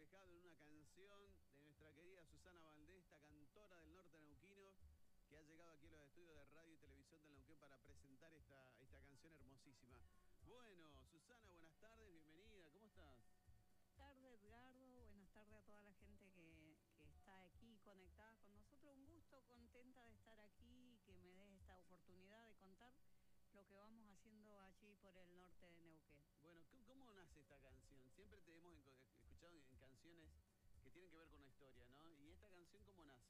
reflejado en una canción de nuestra querida Susana Valdés, esta cantora del norte neuquino, que ha llegado aquí a los estudios de radio y televisión del Neuquén para presentar esta canción hermosísima. Bueno, Susana, buenas tardes, bienvenida, ¿cómo estás? Buenas tardes, Edgardo. Buenas tardes a toda la gente que está aquí conectada con nosotros. Un gusto, contenta de estar aquí y que me des esta oportunidad de contar lo que vamos haciendo allí por el norte de Neuquén. Bueno, ¿cómo nace esta canción? Siempre te hemos escuchado en canciones que tienen que ver con la historia, ¿no? ¿Y esta canción cómo nace?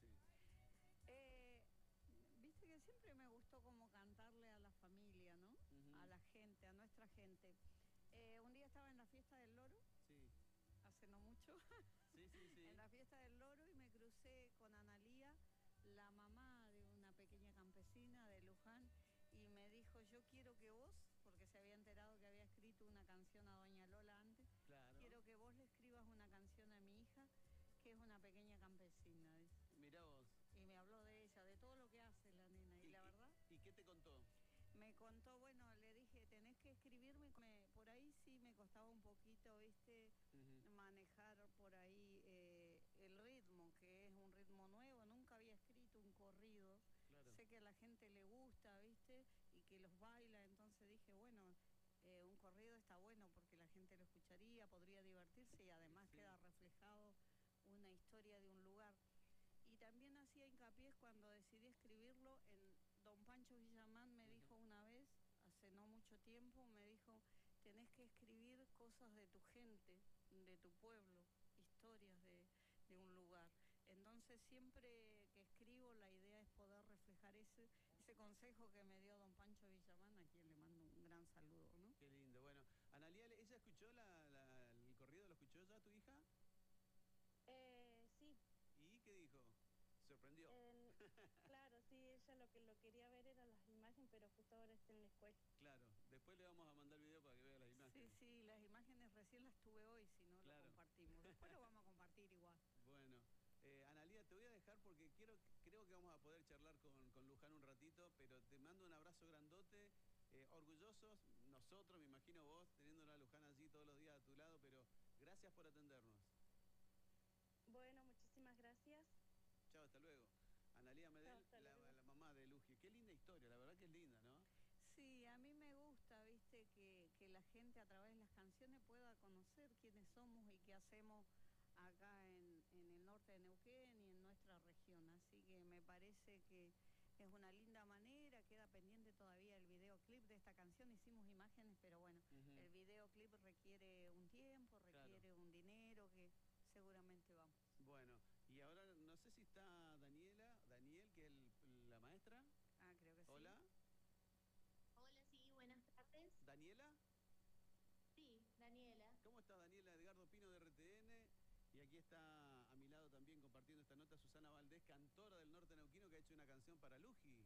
Viste que siempre me gustó como cantarle a la familia, ¿no? A la gente, a nuestra gente. Un día estaba en la fiesta del loro. Sí. Hace no mucho. Sí. En la fiesta del loro, y me crucé con Analía, la mamá de una pequeña campesina de Luján, y me dijo: yo quiero que vos, porque se había enterado que había escrito una canción a doña Lola antes, Claro. quiero que vos le escribas una canción a mi hija, que es una pequeña campesina, dice. Mirá vos. Y me habló de ella, de todo lo que hace la nena, y la verdad... ¿Y qué te contó? Me contó, bueno, le dije, tenés que escribirme. Por ahí sí me costaba un poquito, ¿viste? Manejar por ahí el ritmo, que es un ritmo nuevo. Nunca había escrito un corrido. Claro. Sé que a la gente le gusta, ¿viste? Y que los baila. Entonces dije, bueno, un corrido está bueno porque la gente lo escucharía, podría divertirse y además queda reflejado una historia de un lugar. Y también hacía hincapié cuando decidí escribirlo en don Pancho Villamán. Me dijo una vez, hace no mucho tiempo, me dijo: tenés que escribir cosas de tu gente, de tu pueblo, historias de un lugar. Entonces siempre que escribo la idea es poder reflejar ese consejo que me dio don Pancho Villamán, a quien le mando un gran saludo, ¿no? Qué lindo. Bueno, Analía, ¿ella escuchó el corrido? ¿Lo escuchó ya tu hija? Sí. ¿Y qué dijo? ¿Sorprendió? Claro, sí, ella lo que lo quería ver eran las imágenes, pero justo ahora está en la escuela. Claro, después le vamos a mandar el video para que vea las imágenes. Sí, las imágenes recién las tuve hoy, si no lo compartimos. Después lo vamos a compartir igual. Bueno, Analía, te voy a dejar porque creo que vamos a poder charlar con Luján un ratito, pero te mando un abrazo grandote, orgullosos nosotros, me imagino vos, teniendo a Luján allí todos los días a tu lado, pero gracias por atendernos. Bueno, muchísimas gracias. Chao, hasta luego. Analía Medel, la mamá de Luji. Qué linda historia, la verdad que es linda, ¿no? Sí, a mí me gusta, viste, que la gente a través de las canciones pueda conocer quiénes somos y qué hacemos acá en el norte de Neuquén y en nuestra región. Así que me parece que es una linda manera. Queda pendiente todavía el videoclip de esta canción. Hicimos imágenes, pero bueno, el videoclip requiere un tiempo, requiere un dinero que seguramente vamos. Bueno, y ahora no sé si está Daniel, que es la maestra. Ah, creo que sí. Hola. Hola, sí, buenas tardes. ¿Daniela? Sí, Daniela. ¿Cómo estás, Daniela? Edgardo Pino de RTN. Y aquí está a mi lado también compartiendo esta nota Susana Valdés, cantora del norte neuquino, que ha hecho una canción para Luji.